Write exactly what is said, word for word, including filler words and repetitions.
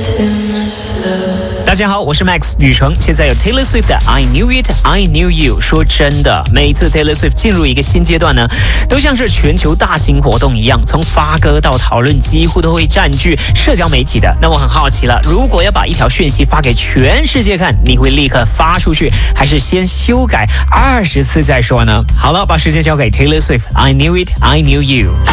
大家好，我是 Max 雨成，现在有 Taylor Swift 的 I Knew It, I Knew You。说真的，每一次 Taylor Swift 进入一个新阶段呢，都像是全球大型活动一样，从发歌到讨论，几乎都会占据社交媒体的。那我很好奇了，如果要把一条讯息发给全世界看，你会立刻发出去，还是先修改二十次再说呢？好了，把时间交给 Taylor Swift, I Knew It, I Knew You。